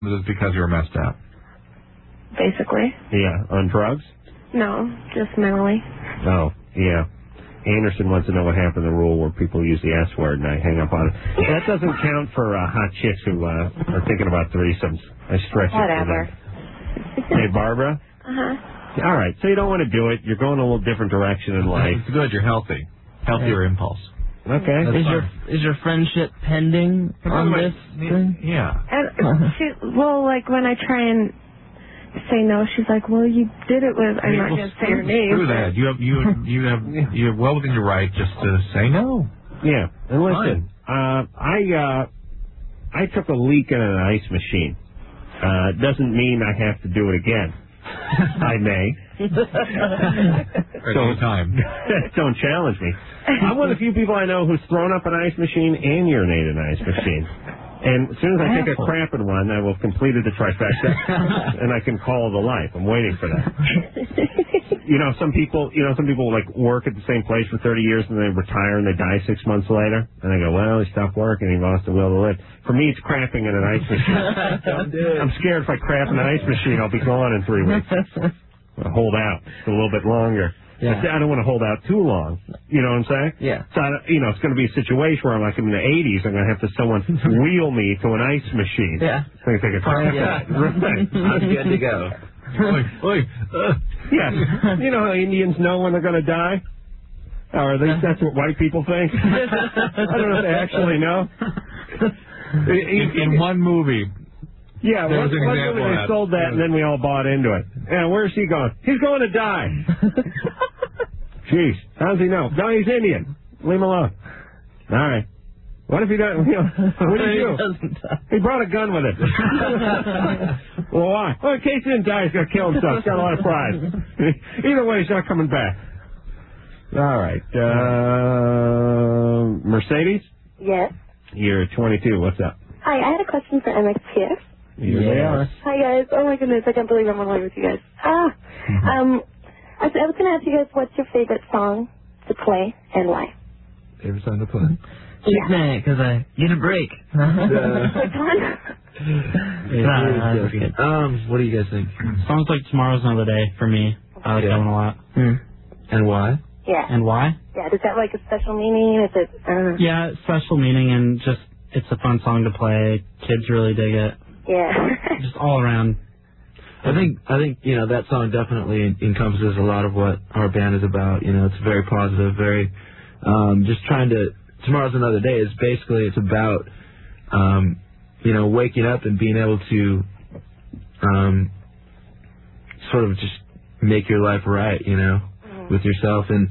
Was it because you were messed up? Basically. Yeah, on drugs? No, just mentally. Oh, yeah. Anderson wants to know what happened to the rule where people use the S word and I hang up on it. That doesn't count for hot chicks who are thinking about threesomes. I stretch it for Whatever. them. Hey, Barbara? Uh-huh. All right, so you don't want to do it. You're going a little different direction in life. It's good. You're healthy. Healthier impulse. Okay. Is your friendship pending on this thing? Yeah. And like when I try and say no, she's like, well, you did it with, I'm not going to say your name. Screw that. You're well within your right just to say no. Yeah. And listen, I took a leak in an ice machine. Doesn't mean I have to do it again. I may. Don't challenge me. I'm one of the few people I know who's thrown up an ice machine and urinated in an ice machine. And as soon as I take a crap in one, I will have completed the trifecta, and I can call it a life. I'm waiting for that. Some people like work at the same place for 30 years and they retire and they die 6 months later. And I go, well, he stopped working, he lost the will to live. For me, it's crapping in an ice machine. I'm scared if I crap in an ice machine, I'll be gone in 3 weeks. I'll hold out a little bit longer. Yeah. I don't want to hold out too long. You know what I'm saying? Yeah. So, it's going to be a situation where I'm like in the 80s, I'm going to have someone wheel me to an ice machine. Yeah. I'm going to take a crap. Yeah. Right. I'm good to go. Yeah. You know how Indians know when they're going to die? Or at least that's what white people think. I don't know if they actually know. In one movie. Yeah, one movie they sold that, and then we all bought into it. Yeah, where's he going? He's going to die. Jeez, how does he know? No, he's Indian. Leave him alone. All right. What if he doesn't? What did he do? He brought a gun with it. Well, why? Well, in case he didn't die, he's going to kill himself. He's got a lot of pride. Either way, he's not coming back. All right. Mercedes? Yes. You're 22. What's up? Hi, I had a question for MXPS. Here they are. Hi, guys. Oh, my goodness. I can't believe I'm on with you guys. I was going to ask you guys, what's your favorite song to play and why? Favorite song to play? Yeah, because I get a break. Which one? What do you guys think? Songs like Tomorrow's Another Day for me. I like that one a lot. And why? Yeah. And why? Yeah, does that like a special meaning? Is it, I don't know. Yeah, special meaning and just, it's a fun song to play. Kids really dig it. Yeah. Just all around. I think that song definitely encompasses a lot of what our band is about. It's very positive, very just trying to. Tomorrow's Another Day is basically it's about waking up and being able to sort of just make your life right, with yourself, and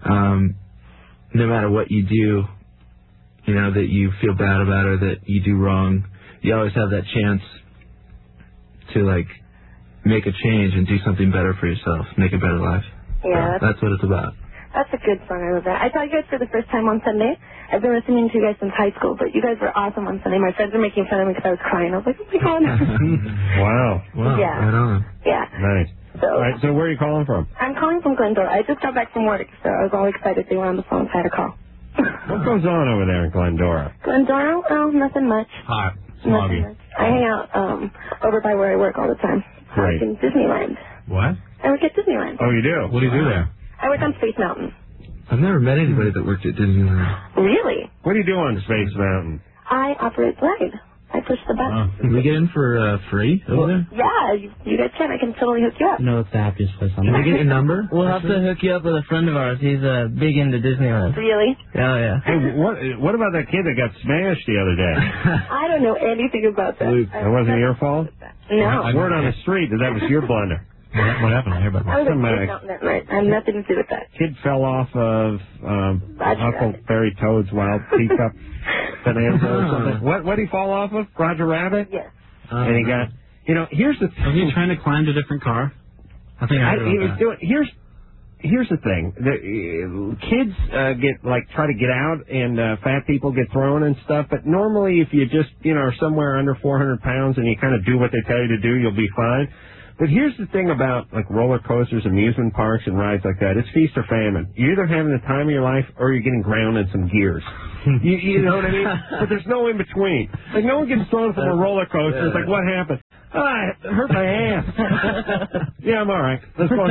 no matter what you do, that you feel bad about or that you do wrong, you always have that chance to make a change and do something better for yourself, make a better life. Yeah. That's what it's about. That's a good song. I love that. I saw you guys for the first time on Sunday. I've been listening to you guys since high school, but you guys were awesome on Sunday. My friends were making fun of me because I was crying. I was like, oh my God. Wow. Yeah. Right on. Yeah. Nice. All right, so where are you calling from? I'm calling from Glendora. I just got back from work, so I was all excited they were on the phone, so I had to call. What goes on over there in Glendora? Glendora? Oh, nothing much. Hot. Nothing much. I hang out over by where I work all the time. Great. I work in Disneyland. What? I work at Disneyland. Oh, you do? What do you do there? I work on Space Mountain. I've never met anybody that worked at Disneyland. Really? What do you do on Space Mountain? I operate Glide. I push the button. Can we get in for free over there? Yeah, you guys can. I can totally hook you up. No, it's the happiest place on Can we earth. get your number? We'll have to hook you up with a friend of ours. He's big into Disneyland. Really? Oh, yeah. Hey, what about that kid that got smashed the other day? I don't know anything about that. That wasn't your fault? No. Word on the street that was your blunder. What happened? I hear about I was that. at Space Mountain that night. I have nothing to do with that. Kid fell off of Huckleberry Toad's wild teacup bonanza or something. What did he fall off of? Roger Rabbit? Yes. And he got, here's the thing. Was he trying to climb to a different car? I think I heard he about was doing, here's the thing. Kids try to get out and fat people get thrown and stuff, but normally if you just, are somewhere under 400 pounds and you kind of do what they tell you to do, you'll be fine. But here's the thing about like roller coasters, amusement parks, and rides like that. It's feast or famine. You're either having the time of your life or you're getting ground in some gears. You know what I mean? But there's no in between. Like no one gets thrown from a roller coaster. It's like, what happened? I hurt my ass. Yeah, I'm all right. Let's go.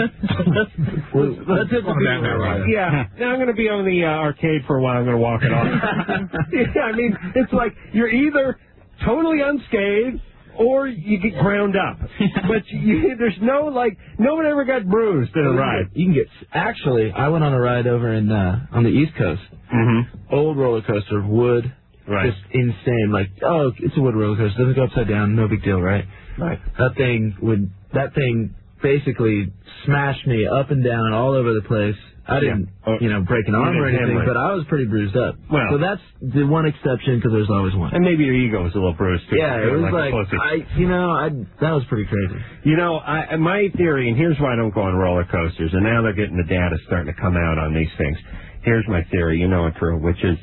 Let's hit the right. Yeah. Now I'm going to be on the arcade for a while. I'm going to walk it off. Yeah, I mean, it's like you're either totally unscathed or you get ground up. But there's no, like, no one ever got bruised in a ride. You can get, actually, I went on a ride over in on the East Coast. Mm-hmm. Old roller coaster, wood. Right. Just insane. Like, oh, it's a wood roller coaster. Doesn't go upside down. No big deal, right? Right. That thing basically smashed me up and down all over the place. I didn't, break an arm or anything, but I was pretty bruised up. Well, so that's the one exception because there's always one. And maybe your ego was a little bruised too. Yeah, it was that was pretty crazy. You know, my theory, and here's why I don't go on roller coasters, and now they're getting the data starting to come out on these things. Here's my theory, you know it, Drew, which is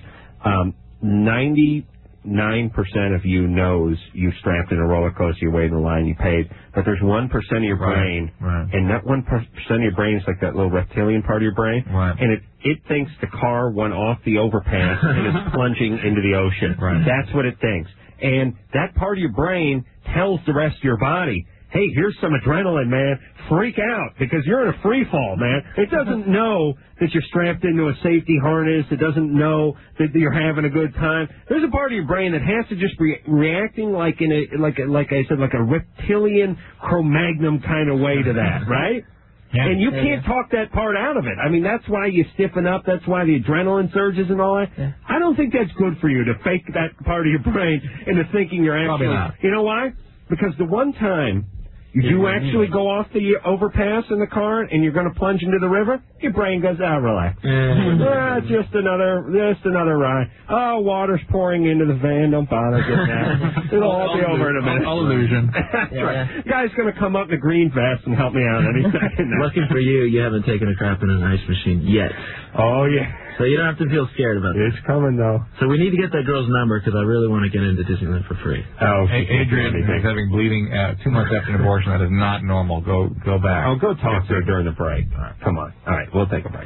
99% of you knows you strapped in a roller coaster, you waited in the line, you paid, but there's 1% of your brain, and that 1% of your brain is like that little reptilian part of your brain, and it thinks the car went off the overpass and is plunging into the ocean. That's what it thinks. And that part of your brain tells the rest of your body, hey, here's some adrenaline, man. Freak out, because you're in a free fall, man. It doesn't know that you're strapped into a safety harness. It doesn't know that you're having a good time. There's a part of your brain that has to just be reacting like I said, like a reptilian Cro-Magnon kind of way to that, right? Yeah, and you can't talk that part out of it. I mean, that's why you stiffen up. That's why the adrenaline surges and all that. Yeah. I don't think that's good for you to fake that part of your brain into thinking you're actually... Probably not. You know why? Because the one time you do actually go off the overpass in the car and you're going to plunge into the river, your brain goes, relax. Just another ride. Oh, water's pouring into the van. Don't bother getting out. It'll all be over in a minute. All illusion. That's right. Guy's going to come up in a green vest and help me out any second now. Lucky for you, you haven't taken a crap in an ice machine yet. Oh, yeah. So you don't have to feel scared about it. It's coming, though. So we need to get that girl's number because I really want to get into Disneyland for free. Oh, Adrian is having bleeding 2 months after an abortion. That is not normal. Go back. Oh, go talk to her during the break. All right, come on. All right, we'll take a break.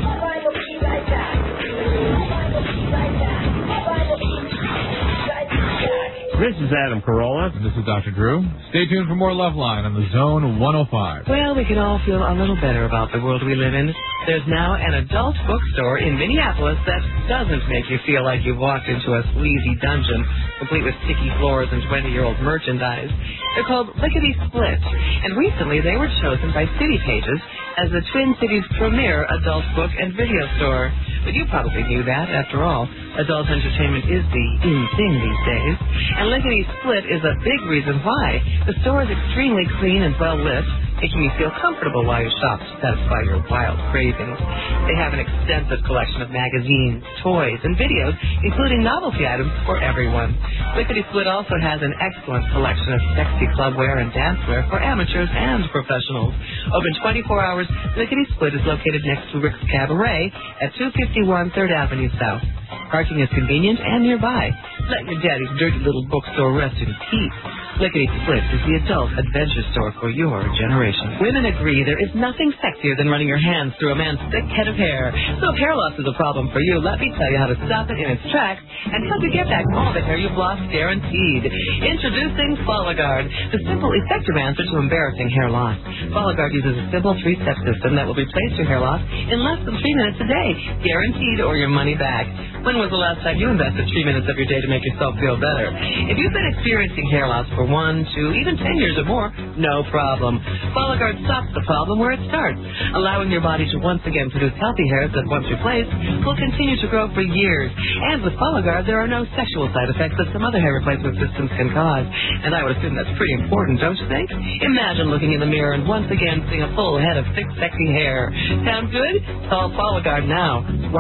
This is Adam Carolla. And this is Dr. Drew. Stay tuned for more Loveline on the Zone 105. Well, we can all feel a little better about the world we live in. There's now an adult bookstore in Minneapolis that doesn't make you feel like you've walked into a sleazy dungeon, complete with sticky floors and 20-year-old merchandise. They're called Lickety Split, and recently they were chosen by City Pages as the Twin Cities' premier adult book and video store. But you probably knew that, after all. Adult entertainment is the in thing these days. And Lickety Split is a big reason why. The store is extremely clean and well lit, making you feel comfortable while you shop to satisfy your wild cravings. They have an extensive collection of magazines, toys, and videos, including novelty items for everyone. Lickety Split also has an excellent collection of sexy clubwear and dancewear for amateurs and professionals. Open 24 hours, Lickety Split is located next to Rick's Cabaret at 251 3rd Avenue South. Parking is convenient and nearby. Let your daddy's dirty little bookstore rest in peace. Lickety Split is the adult adventure store for your generation. Women agree there is nothing sexier than running your hands through a man's thick head of hair. So if hair loss is a problem for you, let me tell you how to stop it in its tracks and help you get back all the hair you've lost guaranteed. Introducing Folligard, the simple, effective answer to embarrassing hair loss. Folligard uses a simple 3-step system that will replace your hair loss in less than 3 minutes a day, guaranteed, or your money back. When was the last time you invested 3 minutes of your day to make yourself feel better? If you've been experiencing hair loss for 1, 2, even 10 years or more, no problem. Folligard stops the problem where it starts, allowing your body to once again produce healthy hairs that, once replaced, will continue to grow for years. And with Folligard, there are no sexual side effects that some other hair replacement systems can cause. And I would assume that's pretty important, don't you think? Imagine looking in the mirror and once again seeing a full head of thick, sexy hair. Sound good? Call Folligard now.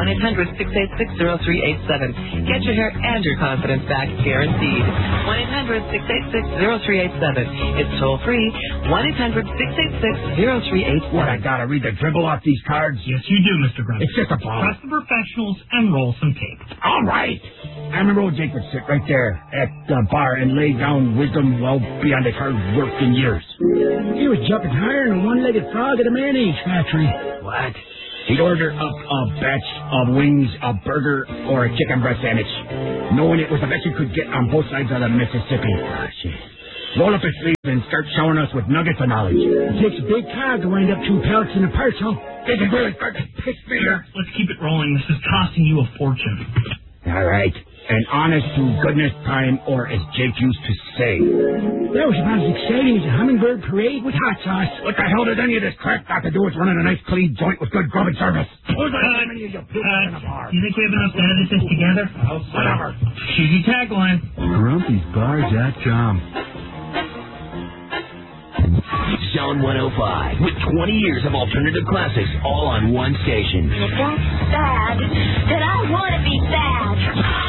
1-800-686-0387. Get your hair and your confidence back, guaranteed. 1-800-686-0387. It's toll free. 1-800-686-0387. What, I gotta read the dribble off these cards? Yes, you do, Mr. Grunt. It's just a ball. Trust the professionals and roll some tape. All right. I remember old Jake would sit right there at the bar and lay down wisdom well beyond his hard working years. He was jumping higher than a one-legged frog at a mayonnaise factory. What? He'd order up a batch of wings, a burger, or a chicken breast sandwich, knowing it was the best he could get on both sides of the Mississippi. Oh, shit. Roll up his sleeves and start showing us with nuggets of knowledge. It takes a big cog to wind up 2 pellets in a parts, huh? This is really starting to piss me off. Let's keep it rolling. This is costing you a fortune. All right. An honest-to-goodness time, or as Jake used to say. That was about as exciting as a hummingbird parade with hot sauce. What the hell does any of this crap got to do with running a nice, clean joint with good grub and service? Who's in the bar? You think we have enough to edit this together? Whatever. Cheesy tagline. Grumpy'sBars.com. Zone 105 with 20 years of alternative classics all on one station. If that's bad, then I want to be bad.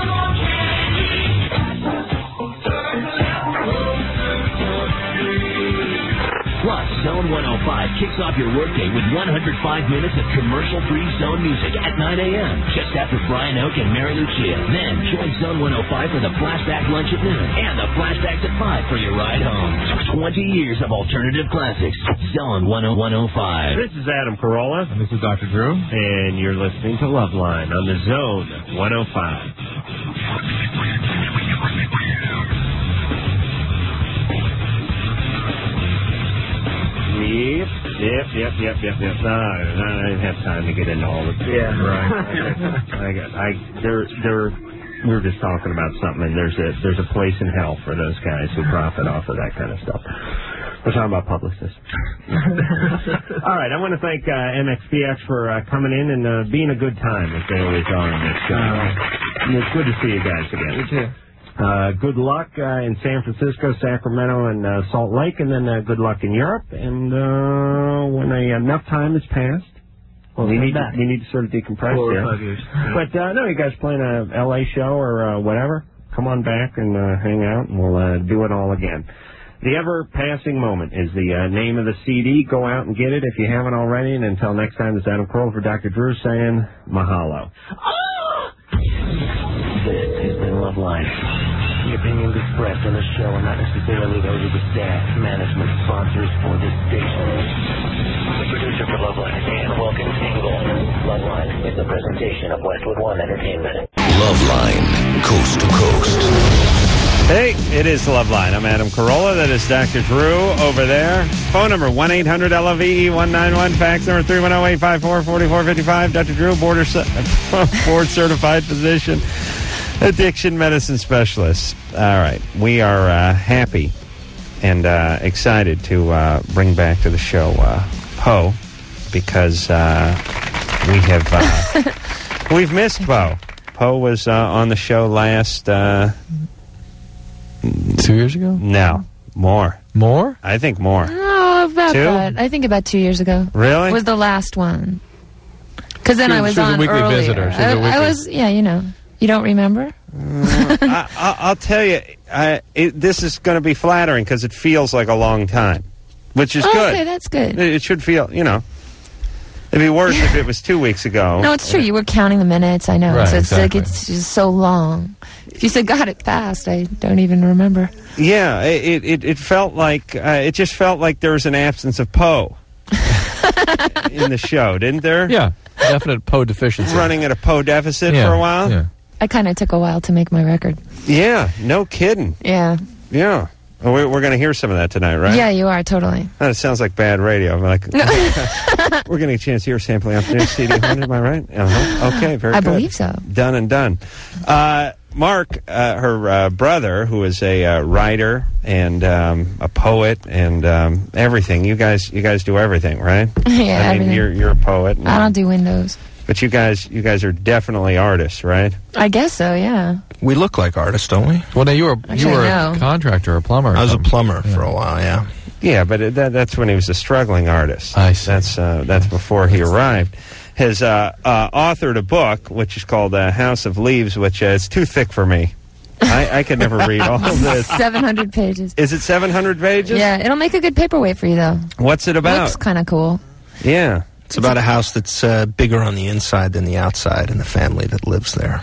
Plus, Zone 105 kicks off your workday with 105 minutes of commercial-free Zone music at 9 a.m. just after Brian Oak and Mary Lucia. Then join Zone 105 for the Flashback lunch at noon and the Flashbacks at 5 for your ride home. 20 years of alternative classics. Zone 105. This is Adam Carolla. And this is Dr. Drew. And you're listening to Loveline on the Zone 105. Yep. No, I didn't have time to get into all of it. Yeah, right. We were just talking about something, and there's a place in hell for those guys who profit off of that kind of stuff. We're talking about publicists. All right, I want to thank MXPX for coming in and being a good time, as they always are on this show. It's good to see you guys again. You too. Good luck in San Francisco, Sacramento, and Salt Lake, and then good luck in Europe. And when enough time has passed, we need to sort of decompress 4 there. or 5 years. But no, you guys playing a L.A. show or whatever? Come on back and hang out, and we'll do it all again. The Ever-Passing Moment is the name of the CD. Go out and get it if you haven't already. And until next time, this is Adam Kroll for Dr. Drew saying mahalo. This has been Loveline. The opinions expressed on the show are not necessarily those of the staff, management, sponsors, or this station. The producer for Loveline is Dan Wilkins Engel. Loveline is a presentation of Westwood One Entertainment. Loveline, coast to coast. Hey, it is Loveline. I'm Adam Carolla. That is Dr. Drew over there. Phone number 1-800-LOVE-191. Fax number 310-854-4455. Dr. Drew, board-certified physician, addiction medicine specialist. All right. We are happy and excited to bring back to the show Poe, because we've missed Poe. Poe was on the show last... 2 years ago? No, more. More? I think more. No, about 2? that. I think about 2 years ago. Really? Was the last one. Because then I was she was on a weekly earlier. visitor. I was, yeah, you know. You don't remember? I'll tell you, this is going to be flattering because it feels like a long time, which is good. Okay, that's good. It should feel, it'd be worse if it was 2 weeks ago. No, it's true. You were counting the minutes. I know. Right, so it's exactly. like it's just so long. If you said God, it passed, I don't even remember. Yeah, it felt like it just felt like there was an absence of Poe in the show, didn't there? Yeah, definite Poe deficiency. Running at a Poe deficit for a while. Yeah. I kind of took a while to make my record. Yeah, no kidding. Yeah. Yeah. We're going to hear some of that tonight, right? Yeah, you are, totally. That sounds like bad radio. I'm like, we're getting a chance to hear sampling after CD 100, am I right? Okay, very good. I believe so. Done and done. Mark, her brother, who is a writer and a poet and everything. You guys do everything, right? Yeah, I mean, everything. you're a poet. I don't do windows. But you guys are definitely artists, right? I guess so, yeah. We look like artists, don't we? Well, now you were no. a contractor, a plumber. I was a plumber for a while, yeah. Yeah, but that's when he was a struggling artist. I see. That's before he arrived. Has authored a book which is called House of Leaves, which is too thick for me. I could never read all of this. 700 pages. Is it 700 pages? Yeah, it'll make a good paperweight for you, though. What's it about? Looks kind of cool. Yeah. It's about a house that's bigger on the inside than the outside and the family that lives there.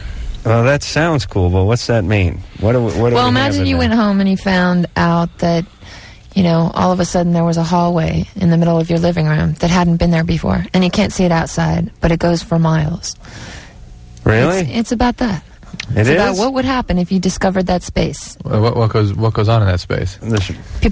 Well, that sounds cool, but what's that mean? What do Well, imagine you went home and you found out that, you know, all of a sudden there was a hallway in the middle of your living room that hadn't been there before, and you can't see it outside, but it goes for miles. Really? It's about that. It's about what would happen if you discovered that space. What goes on in that space? People